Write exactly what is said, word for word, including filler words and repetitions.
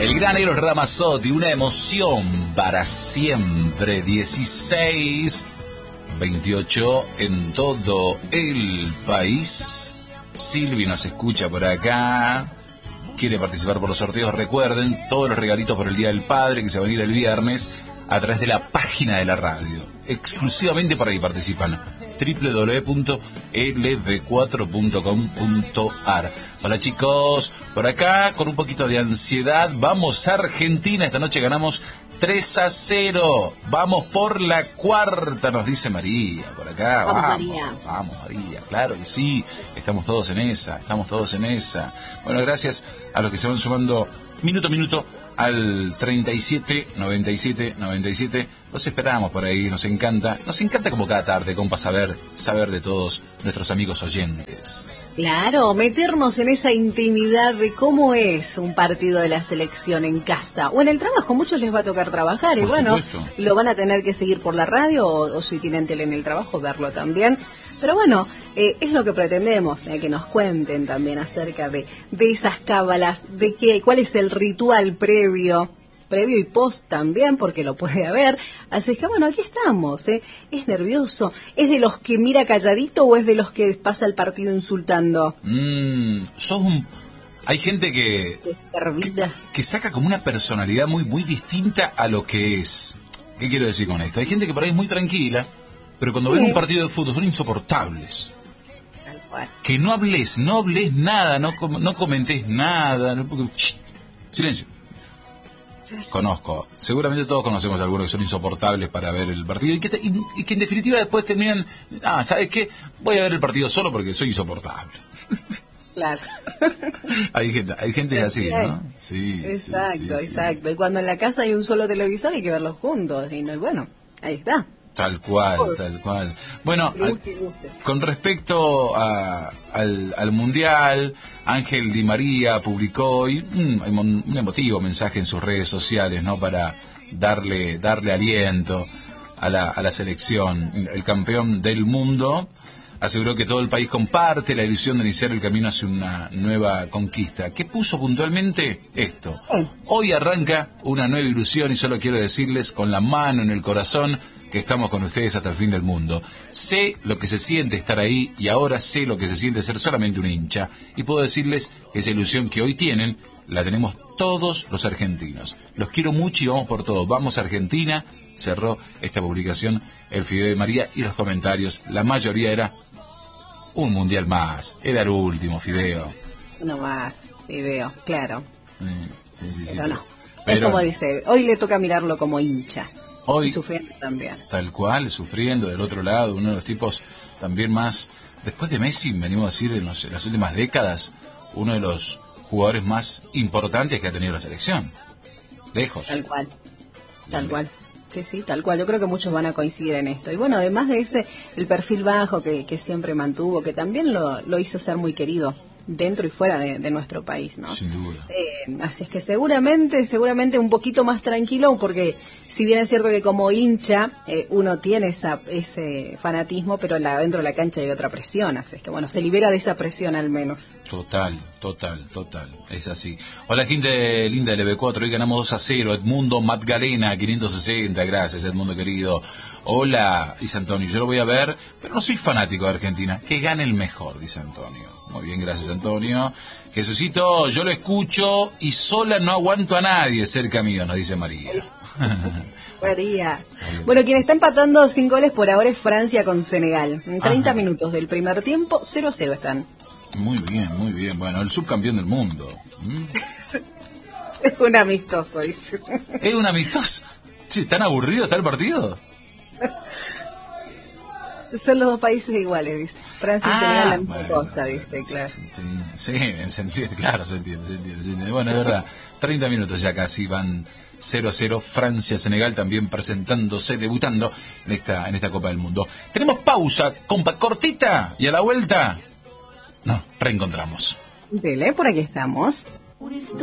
El gran Eros Ramazzotti, una emoción para siempre. dieciséis veintiocho en todo el país. Silvi nos escucha por acá. Quiere participar por los sorteos. Recuerden, todos los regalitos por el Día del Padre que se van a ir el viernes a través de la página de la radio. Exclusivamente para ahí participan. doble u doble u doble u punto ele ve cuatro punto com punto a r. Hola chicos, por acá con un poquito de ansiedad. Vamos a Argentina, esta noche ganamos tres a cero. Vamos por la cuarta, nos dice María. Por acá, vamos, vamos, María. vamos María, claro que sí. Estamos todos en esa, estamos todos en esa. Bueno, gracias a los que se van sumando minuto a minuto al treinta y siete, noventa y siete, noventa y siete. Los esperamos por ahí, nos encanta. Nos encanta como cada tarde, compa, saber, saber de todos nuestros amigos oyentes. Claro, meternos en esa intimidad de cómo es un partido de la selección en casa o en el trabajo. Muchos les va a tocar trabajar y Por bueno, supuesto. lo van a tener que seguir por la radio o, o si tienen tele en el trabajo, verlo también. Pero bueno, eh, es lo que pretendemos, eh, que nos cuenten también acerca de, de esas cábalas, de qué, cuál es el ritual previo. previo y post también, porque lo puede haber. Así que bueno, aquí estamos, ¿eh? ¿Es nervioso? ¿Es de los que mira calladito o es de los que pasa el partido insultando? Mm, sos un... Hay gente que, que, que saca como una personalidad muy, muy distinta a lo que es. ¿Qué quiero decir con esto? Hay gente que por ahí es muy tranquila, pero cuando sí. ven un partido de fútbol son insoportables. Tal cual. Que no hables, no hables nada, no, no comentes nada. No, porque, ¡shh! Silencio. Conozco, seguramente todos conocemos a algunos que son insoportables para ver el partido y que, te, y, y que en definitiva después terminan, ah, ¿sabes qué? Voy a ver el partido solo porque soy insoportable. Claro. Hay gente, hay gente así, ¿no? Sí, exacto, sí, sí, exacto. Sí. Y cuando en la casa hay un solo televisor hay que verlos juntos y no, bueno, ahí está. Tal cual, Todos. tal cual. Bueno, guste, guste. con respecto a, al, al Mundial, Ángel Di María publicó hoy un, un emotivo mensaje en sus redes sociales, ¿no? Para darle, darle aliento a la, a la selección. El campeón del mundo aseguró que todo el país comparte la ilusión de iniciar el camino hacia una nueva conquista. ¿Qué puso puntualmente? Esto. Hoy arranca una nueva ilusión y solo quiero decirles con la mano en el corazón que estamos con ustedes hasta el fin del mundo. Sé lo que se siente estar ahí y ahora sé lo que se siente ser solamente un hincha. Y puedo decirles que esa ilusión que hoy tienen, la tenemos todos los argentinos. Los quiero mucho y vamos por todo. Vamos a Argentina. Cerró esta publicación el Fideo de María y los comentarios. La mayoría era un mundial más. Era el último, Fideo. Uno más, Fideo, claro. Sí, sí, sí. Pero, pero no. Pero, es como dice, hoy le toca mirarlo como hincha. Hoy, y sufriendo también. Tal cual, sufriendo del otro lado, uno de los tipos también más, después de Messi, venimos a decir en, los, en las últimas décadas, uno de los jugadores más importantes que ha tenido la selección. Lejos. Tal cual, tal cual. Sí, sí, tal cual. Yo creo que muchos van a coincidir en esto. Y bueno, además de ese, el perfil bajo que, que siempre mantuvo, que también lo, lo hizo ser muy querido dentro y fuera de, de nuestro país, ¿no? Sin duda. Eh, así es que seguramente, seguramente un poquito más tranquilo, porque si bien es cierto que como hincha eh, uno tiene esa, ese fanatismo, pero la, dentro de la cancha hay otra presión, así es que bueno, se libera de esa presión al menos. Total, total, total, es así. Hola gente linda del E V cuatro, hoy ganamos dos a cero, Edmundo Magdalena, quinientos sesenta, gracias Edmundo querido. Hola, dice Antonio, yo lo voy a ver, pero no soy fanático de Argentina, que gane el mejor, dice Antonio. Muy bien, gracias Antonio. Jesucito, yo lo escucho y sola no aguanto a nadie cerca mío, nos dice María. María. Bueno, quien está empatando sin goles por ahora es Francia con Senegal. En treinta Ajá. minutos del primer tiempo, cero a cero están. Muy bien, muy bien. Bueno, el subcampeón del mundo. ¿Mm? Es un amistoso, dice. ¿Es un amistoso? Sí, ¿tan aburrido está el partido? Son los dos países iguales, dice. Francia y ah, Senegal la misma bueno, cosa, dice, claro. Sí, sí, se entiende, claro, se entiende, se entiende, se entiende. Bueno, es verdad, treinta minutos ya casi van cero a cero. Francia-Senegal también presentándose, debutando en esta, en esta Copa del Mundo. Tenemos pausa, compa, cortita, y a la vuelta nos reencontramos. Dele, por aquí estamos.